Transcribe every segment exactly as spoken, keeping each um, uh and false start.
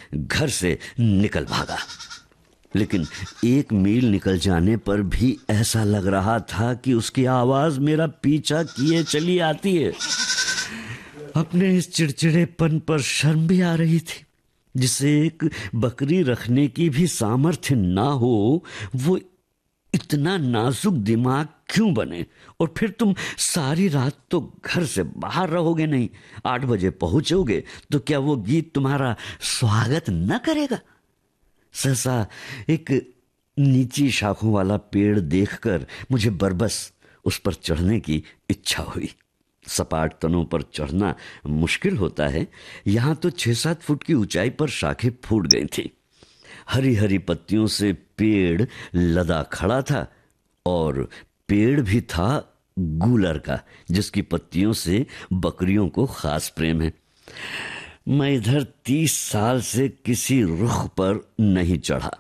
घर से निकल भागा। लेकिन एक मील निकल जाने पर भी ऐसा लग रहा था कि उसकी आवाज मेरा पीछा किए चली आती है। अपने इस चिड़चिड़ेपन पर शर्म भी आ रही थी। जिसे एक बकरी रखने की भी सामर्थ्य ना हो, वो इतना नाजुक दिमाग क्यों बने? और फिर तुम सारी रात तो घर से बाहर रहोगे नहीं, आठ बजे पहुंचोगे तो क्या वो गीत तुम्हारा स्वागत न करेगा? सहसा एक नीची शाखों वाला पेड़ देखकर मुझे बरबस उस पर चढ़ने की इच्छा हुई। सपाट तनों पर चढ़ना मुश्किल होता है। यहां तो छह सात फुट की ऊंचाई पर शाखें फूट गई थी। हरी हरी पत्तियों से पेड़ लदा खड़ा था और पेड़ भी था गूलर का, जिसकी पत्तियों से बकरियों को खास प्रेम है। मैं इधर तीस साल से किसी रुख पर नहीं चढ़ा।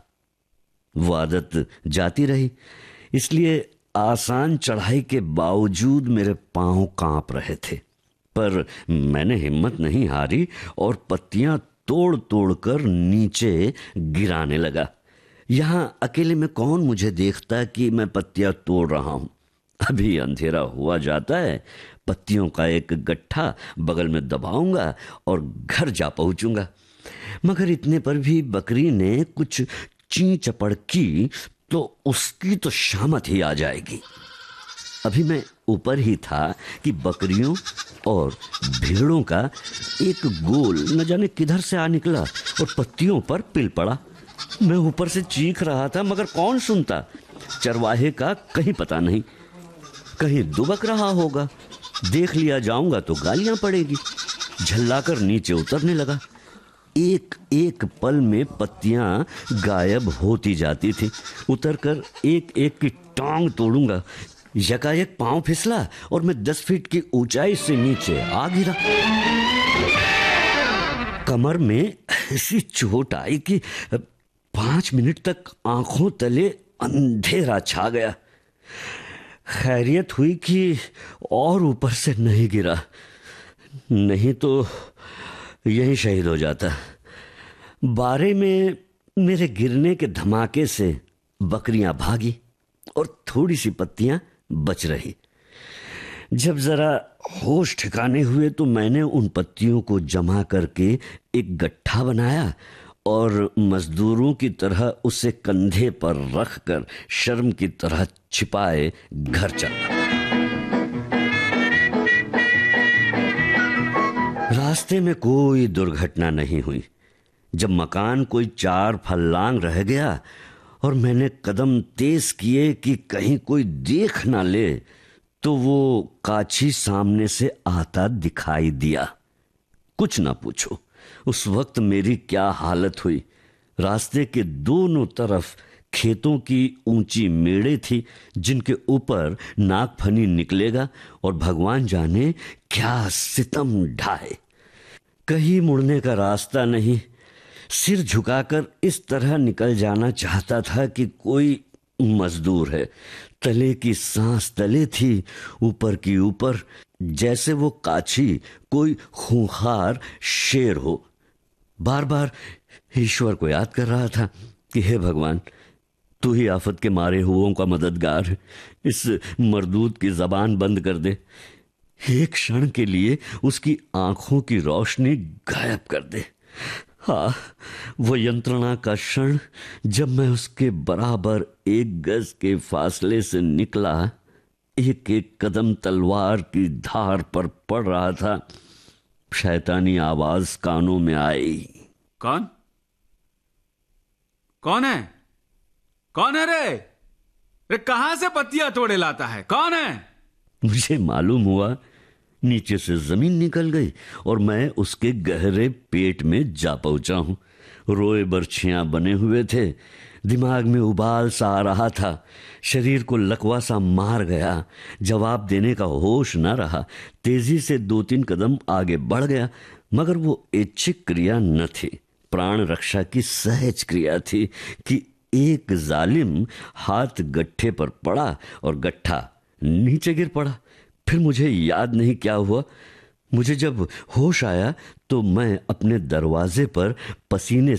वो आदत जाती रही, इसलिए आसान चढ़ाई के बावजूद मेरे पांव कांप रहे थे। पर मैंने हिम्मत नहीं हारी और पत्तियां तोड़ तोड़ कर नीचे गिराने लगा। यहां अकेले में कौन मुझे देखता कि मैं पत्तियां तोड़ रहा हूं। अभी अंधेरा हुआ जाता है, पत्तियों का एक गट्ठा बगल में दबाऊंगा और घर जा पहुंचूंगा। मगर इतने पर भी बकरी ने कुछ ची चपड़ की तो उसकी तो शामत ही आ जाएगी। अभी मैं ऊपर ही था कि बकरियों और भेड़ों का एक गोल न जाने किधर से आ निकला और पत्तियों पर पिल पड़ा। मैं ऊपर से चीख रहा था, मगर कौन सुनता। चरवाहे का कहीं पता नहीं, कहीं दुबक रहा होगा। देख लिया जाऊंगा तो गालियां पड़ेगी। झल्लाकर नीचे उतरने लगा। एक एक पल में पत्तियां गायब होती जाती थी। उतरकर एक एक की टांग तोड़ूंगा। यकायक पांव फिसला और मैं दस फीट की ऊंचाई से नीचे आ गिरा। कमर में ऐसी चोट आई कि पांच मिनट तक आंखों तले अंधेरा छा गया। खैरियत हुई कि और ऊपर से नहीं गिरा, नहीं तो यहीं शहीद हो जाता। बारे में मेरे गिरने के धमाके से बकरियां भागी और थोड़ी सी पत्तियां बच रही। जब जरा होश ठिकाने हुए तो मैंने उन पत्तियों को जमा करके एक गट्ठा बनाया और मजदूरों की तरह उसे कंधे पर रखकर शर्म की तरह छिपाए घर चला। रास्ते में कोई दुर्घटना नहीं हुई। जब मकान कोई चार फल्लांग रह गया और मैंने कदम तेज किए कि कहीं कोई देख ना ले, तो वो काछी सामने से आता दिखाई दिया। कुछ ना पूछो उस वक्त मेरी क्या हालत हुई। रास्ते के दोनों तरफ खेतों की ऊंची मेड़े थी, जिनके ऊपर नागफनी निकलेगा और भगवान जाने क्या सितम ढाए। कहीं मुड़ने का रास्ता नहीं। सिर झुकाकर इस तरह निकल जाना चाहता था कि कोई मजदूर है। तले की सांस तले थी, ऊपर की ऊपर, जैसे वो काछी कोई खूंखार शेर हो। बार बार ईश्वर को याद कर रहा था कि हे भगवान, तू ही आफत के मारे हुओं का मददगार है। इस मरदूद की जबान बंद कर दे। एक क्षण के लिए उसकी आंखों की रोशनी गायब कर दे। हाँ, वो यंत्रणा का क्षण जब मैं उसके बराबर एक गज के फासले से निकला, एक एक कदम तलवार की धार पर पड़ रहा था। शैतानी आवाज कानों में आई। कौन कौन है? कौन है रे? रे कहां से पत्तियां तोड़े लाता है? कौन है? मुझे मालूम हुआ नीचे से जमीन निकल गई और मैं उसके गहरे पेट में जा पहुंचा हूं। रोए बरछियां बने हुए थे। दिमाग में उबाल सा आ रहा था। शरीर को लकवा सा मार गया। जवाब देने का होश न रहा। तेजी से दो तीन कदम आगे बढ़ गया, मगर वो ऐच्छिक क्रिया न थी, प्राण रक्षा की सहज क्रिया थी कि एक जालिम हाथ गट्ठे पर पड़ा और गट्ठा नीचे गिर पड़ा। फिर मुझे याद नहीं क्या हुआ। मुझे जब होश आया तो मैं अपने दरवाजे पर पसीने